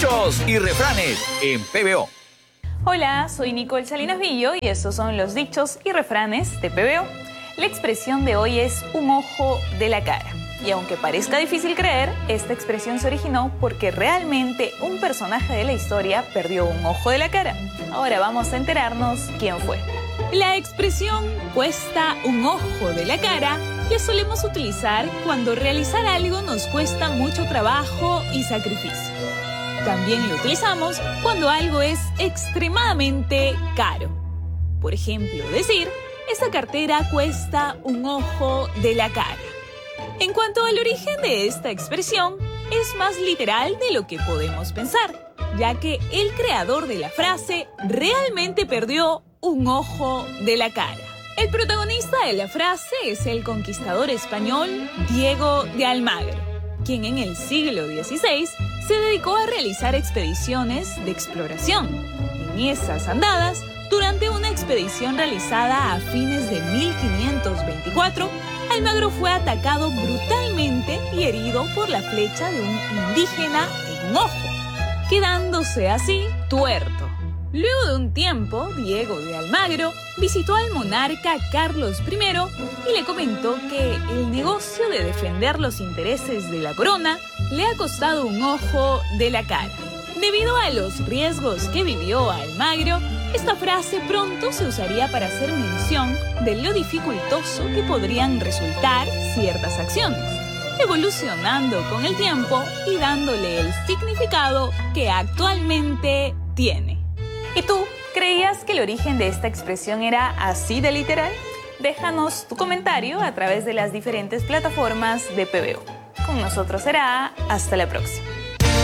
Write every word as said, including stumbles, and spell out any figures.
Dichos y refranes en P B O. Hola, soy Nicole Salinas Villo y estos son los dichos y refranes de P B O. La expresión de hoy es un ojo de la cara. Y aunque parezca difícil creer, esta expresión se originó porque realmente un personaje de la historia perdió un ojo de la cara. Ahora vamos a enterarnos quién fue. La expresión cuesta un ojo de la cara la solemos utilizar cuando realizar algo nos cuesta mucho trabajo y sacrificio. También lo utilizamos cuando algo es extremadamente caro. Por ejemplo, decir, esta cartera cuesta un ojo de la cara. En cuanto al origen de esta expresión, es más literal de lo que podemos pensar, ya que el creador de la frase realmente perdió un ojo de la cara. El protagonista de la frase es el conquistador español Diego de Almagro, quien en el siglo dieciséis se dedicó a realizar expediciones de exploración. En esas andadas, durante una expedición realizada a fines de mil quinientos veinticuatro, Almagro fue atacado brutalmente y herido por la flecha de un indígena en un ojo, quedándose así tuerto. Luego de un tiempo, Diego de Almagro visitó al monarca Carlos primero y le comentó que el negocio de defender los intereses de la corona le ha costado un ojo de la cara. Debido a los riesgos que vivió Almagro, esta frase pronto se usaría para hacer mención de lo dificultoso que podrían resultar ciertas acciones, evolucionando con el tiempo y dándole el significado que actualmente tiene. ¿Y tú creías que el origen de esta expresión era así de literal? Déjanos tu comentario a través de las diferentes plataformas de P B O. Con nosotros será hasta la próxima.